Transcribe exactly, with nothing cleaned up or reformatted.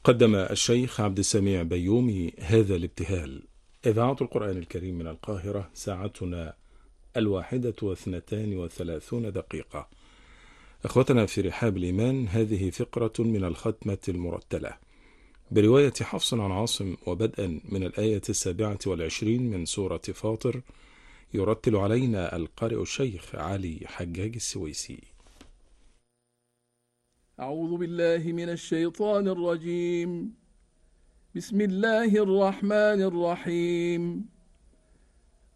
قدم الشيخ عبد السميع بيومي هذا الابتهال. إذاعة القرآن الكريم من القاهرة، ساعتنا الواحدة واثنتان وثلاثون دقيقة. أخوتنا في رحاب الإيمان، هذه فقرة من الختمة المرتلة برواية حفص عن عاصم، وبدءا من الآية السابعة والعشرين من سورة فاطر، يرتل علينا القارئ الشيخ علي حجاج السويسي. أعوذ بالله من الشيطان الرجيم. بسم الله الرحمن الرحيم.